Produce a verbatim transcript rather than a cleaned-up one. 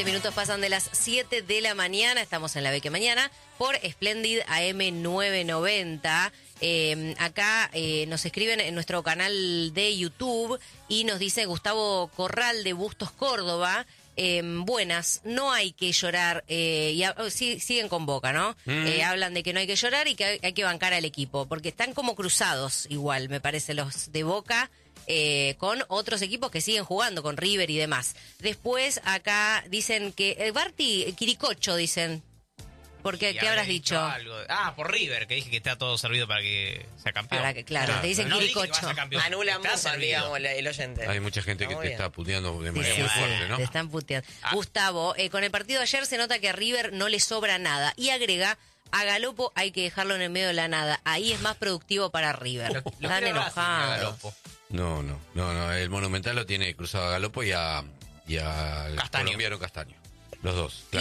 Minutos pasan de las siete de la mañana, estamos en la Beque Mañana por Splendid A M novecientos noventa. Eh, acá eh, nos escriben en nuestro canal de YouTube y nos dice Gustavo Corral de Bustos, Córdoba. Eh, buenas, no hay que llorar, eh, y oh, sí, siguen con Boca, ¿no? Mm. Eh, hablan de que no hay que llorar y que hay, hay que bancar al equipo, porque están como cruzados igual, me parece, los de Boca. Eh, con otros equipos que siguen jugando, con River y demás. Después acá dicen que eh, Barty, Quiricocho dicen. ¿Por qué? Sí, ¿qué habrás dicho? dicho? Algo. Ah, por River, que dije que está todo servido para que sea campeón. Para que, claro, claro, te dicen no Quiricocho. Anula mucho, digamos, el oyente. Hay mucha gente que te bien. está puteando de manera sí, muy sí, fuerte, sí, ¿no? Te están puteando. Ah. Gustavo, eh, con el partido de ayer se nota que a River no le sobra nada. Y agrega, a Galopo hay que dejarlo en el medio de la nada. Ahí es más productivo para River. Lo, lo Están enojados. No, no, no, no. El Monumental lo tiene cruzado a Galopo y a, y al Castaño. colombiano Castaño. Los dos, claro.